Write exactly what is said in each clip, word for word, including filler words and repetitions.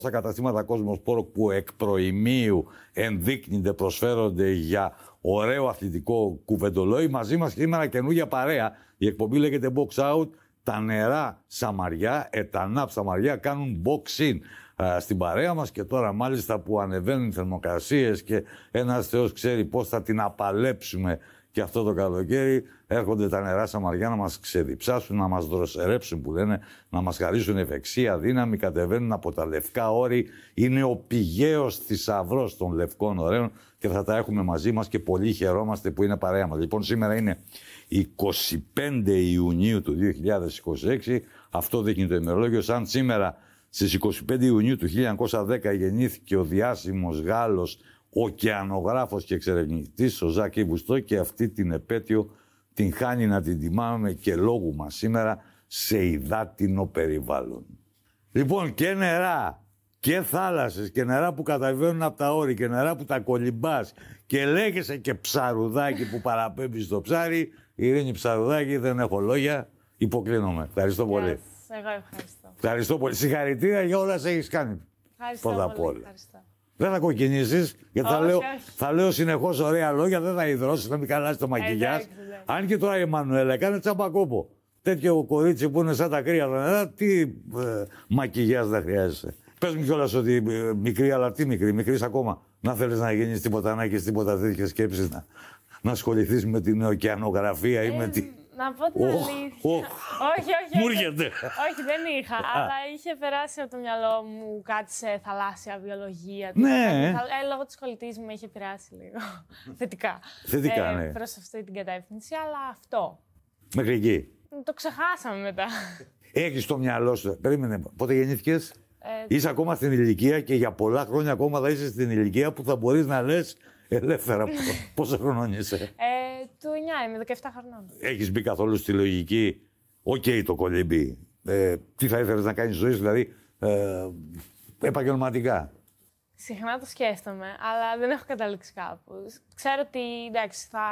Στα καταστήματα Κοσμοσπόρ που εκ προημίου ενδείκνυνται, προσφέρονται για ωραίο αθλητικό κουβεντολόι. Μαζί μας σήμερα καινούργια παρέα. Η εκπομπή λέγεται Box Out. Τα νερά Σαμαριά, Ετανάπ Σαμαριά, κάνουν box-in στην παρέα μας και τώρα μάλιστα που ανεβαίνουν οι θερμοκρασίες και ένας Θεός ξέρει πώς θα την απαλέψουμε και αυτό το καλοκαίρι, έρχονται τα νερά Σαμαριά να μας ξεδιψάσουν, να μας δροσερέψουν που λένε, να μας χαρίσουν ευεξία, δύναμη, κατεβαίνουν από τα λευκά όρη. Είναι ο πηγαίος θησαυρός των λευκών ωραίων και θα τα έχουμε μαζί μας και πολύ χαιρόμαστε που είναι παρέα μας. Λοιπόν, σήμερα είναι εικοστή πέμπτη Ιουνίου του δύο χιλιάδες είκοσι έξι, αυτό δείχνει το ημερολόγιο. Σαν σήμερα στις εικοστή πέμπτη Ιουνίου του χίλια εννιακόσια δέκα γεννήθηκε ο διάσημος Γάλλος ωκεανογράφος και εξερευνητής ο Ζακ Ιβ Κουστό και αυτή την επέτειο την χάνει να την τιμάμε και λόγου μας σήμερα σε υδάτινο περιβάλλον. Λοιπόν, και νερά και θάλασσες και νερά που καταβαίνουν από τα όρη και νερά που τα κολυμπάς και λέγεσαι και ψαρουδάκι που παραπέμπει στο ψάρι. Ειρήνη Ψαρουδάκη, δεν έχω λόγια, υποκλίνομαι. Ευχαριστώ πολύ. Yes, εγώ ευχαριστώ. Ευχαρίsto πολύ. Συγχαρητήρια για όλα όσα έχεις κάνει. Ευχαριστώ Πρώτα πολύ. απ' όλα. Ευχαριστώ. Δεν θα κοκκινήσεις, γιατί Όχι, θα λέω, όχι. θα λέω συνεχώς ωραία λόγια, δεν θα υδρώσεις, θα μην καλάσεις το μακιγιάζ. Εντάξει, εντάξει. Αν και τώρα η Εμμανουέλα έκανε τσαμπακόπο. Τέτοιο κορίτσι που είναι σαν τα κρύα τα νερά, τι ε, μακιγιάζ δεν χρειάζεσαι. Πες μου κιόλας ότι ε, μικρή, αλλά τι μικρή, μικρής ακόμα. Να θέλεις να γίνεις τίποτα, να έχεις τίποτα τέτοιες σκέψεις, να, να ασχοληθείς με την ωκεανογραφία ή Ε, με τη... Να πω την Οχ, αλήθεια. οχ. Όχι, όχι. Μου όχι. έρχεται. Όχι, δεν είχα. Αλλά είχε περάσει από το μυαλό μου κάτι σε θαλάσσια βιολογία. Ναι. Κάτι, ε, λόγω της κολλητής μου με είχε επηρεάσει λίγο. Θετικά. Θετικά, ε, ναι. Προς αυτή την κατεύθυνση, αλλά αυτό. Μέχρι εκεί. Το ξεχάσαμε μετά. Έχεις στο μυαλό σου. Περίμενε, πότε γεννήθηκες? Ε, Είσαι ακόμα στην ηλικία και για πολλά χρόνια ακόμα θα είσαι στην ηλικία που θα μπορείς να λες ελεύθερα. Πόσο χρονών είσαι? ε, του εννιά είμαι, δεκαεπτά χρονών. Έχεις μπει καθόλου στη λογική, οκ, okay, το κολύμπι. Ε, τι θα ήθελες να κάνεις ζωή σου, δηλαδή ε, επαγγελματικά? Συχνά το σκέφτομαι, αλλά δεν έχω καταλήξει κάπου. Ξέρω ότι εντάξει, θα...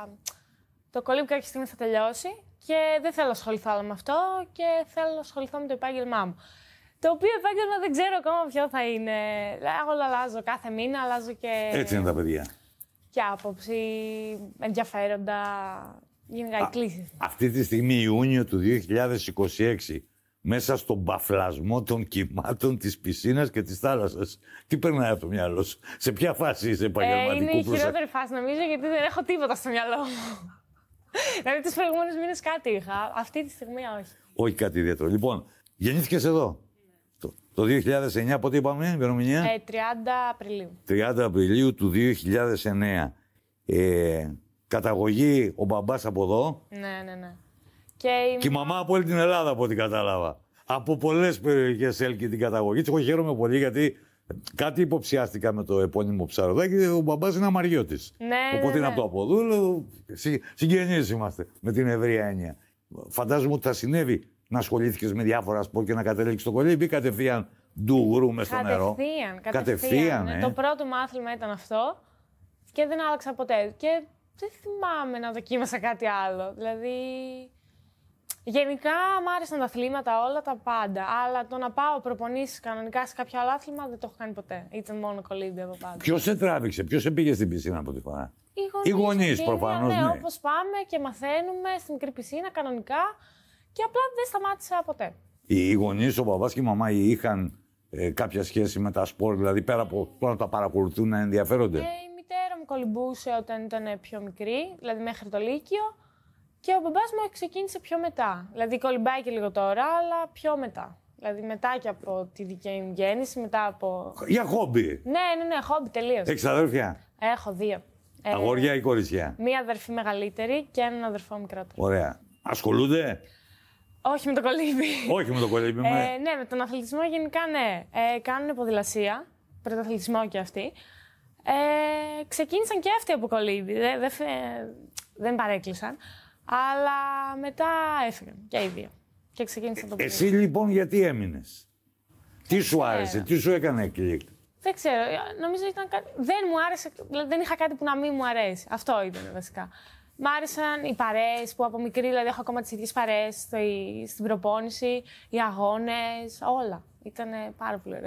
το κολύμπι κάποια στιγμή θα τελειώσει και δεν θέλω να ασχοληθώ άλλο με αυτό και θέλω να ασχοληθώ με το επάγγελμά μου. Το οποίο επάγγελμα δεν ξέρω ακόμα ποιο θα είναι. Εγώ αλλάζω κάθε μήνα, αλλάζω και. Έτσι είναι τα παιδιά. Και άποψη, ενδιαφέροντα. Γενικά οι κλήσεις. Αυτή τη στιγμή, Ιούνιο του δύο χιλιάδες είκοσι έξι, μέσα στον μπαφλασμό των κυμάτων της πισίνας και της θάλασσας, τι περνάει από το μυαλό σου? Σε ποια φάση είσαι επαγγελματικού ε, Είναι η προσα... χειρότερη φάση νομίζω, γιατί δεν έχω τίποτα στο μυαλό μου. Δηλαδή τους προηγούμενους μήνες κάτι είχα. Αυτή τη στιγμή όχι. Όχι κάτι ιδιαίτερο. Λοιπόν, γεννήθηκες εδώ. Το, το δύο χιλιάδες εννιά, πότε είπαμε, η ημερομηνία? Ε, τριάντα Απριλίου. τριάντα Απριλίου του δύο χιλιάδες εννιά. Ε, καταγωγή ο μπαμπάς από εδώ. Ναι, ναι, ναι. Και η, Και η μαμά από όλη την Ελλάδα, από ό,τι κατάλαβα. Από πολλές περιοχές έλκει την καταγωγή. Εγώ χαίρομαι πολύ γιατί κάτι υποψιάστηκα με το επώνυμο Ψαρουδάκη. Ο μπαμπάς είναι αμαριώτης. Ναι, Οπότε ναι, είναι ναι. από το Αποδούλο. Συ, συγγενείς είμαστε με την ευρία έννοια. Φαντάζομαι ότι θα συνέβη να ασχολήθηκες με διάφορα σπορ και να κατέληξες στο κολύμπι ή κατευθείαν ντουγρού μες στο νερό? Κατευθείαν, κατευθείαν. Κατευθείαν, ναι. ε. Το πρώτο μου άθλημα ήταν αυτό και δεν άλλαξα ποτέ. Και δεν θυμάμαι να δοκίμασα κάτι άλλο. Δηλαδή, γενικά μου άρεσαν τα αθλήματα όλα, τα πάντα. Αλλά το να πάω προπονήσεις κανονικά σε κάποιο άλλο άθλημα δεν το έχω κάνει ποτέ. Ήταν μόνο κολύμπι από πάντα. Ποιος σε τράβηξε, ποιος σε πήγε στην πισίνα από τη φορά? Οι Οι γονείς, και προφανώς, ναι. ναι. Όπως πάμε και μαθαίνουμε στην μικρή πισίνα κανονικά και απλά δεν σταμάτησα ποτέ. Οι γονείς, ο μπαμπάς και η μαμά είχαν ε, κάποια σχέση με τα σπορ, δηλαδή πέρα από το να τα παρακολουθούν, να ενδιαφέρονται? Ε, η μητέρα μου κολυμπούσε όταν ήταν πιο μικρή, δηλαδή μέχρι το Λύκειο. Και ο μπαμπάς μου ξεκίνησε πιο μετά. Δηλαδή κολυμπάει και λίγο τώρα, αλλά πιο μετά. Δηλαδή μετά και από τη δική μου γέννηση, μετά από. Για χόμπι. Ναι, ναι, ναι, χόμπι τελείως. Έχεις αδέρφια? Έχω δύο. Ε, Αγόρια ή κοριτσιά? Μία αδερφή μεγαλύτερη και έναν αδερφό μικρότερο. Ωραία. Ασχολούνται? Όχι με το κολύμπι. Όχι με το κολύμπι. Ε, με... ναι, με τον αθλητισμό γενικά ναι. Ε, κάνουν ποδηλασία, πρωταθλητισμό και αυτοί. Ε, ξεκίνησαν και αυτοί από κολύμπι, δεν, δεν, δεν παρέκλεισαν. Αλλά μετά έφυγαν και οι δύο. Και ξεκίνησαν το Εσύ λοιπόν γιατί έμεινες? Τι σου άρεσε, τι σου έκανε κλικ? Δεν ξέρω, νομίζω ήταν κάτι... Δεν μου άρεσε, δηλαδή δεν είχα κάτι που να μην μου αρέσει. Αυτό ήταν βασικά. Μ' άρεσαν οι παρέες που από μικρή, δηλαδή έχω ακόμα τις ίδιες παρέες στην προπόνηση, οι αγώνες, όλα. Ήταν πάρα πολύ ωραία.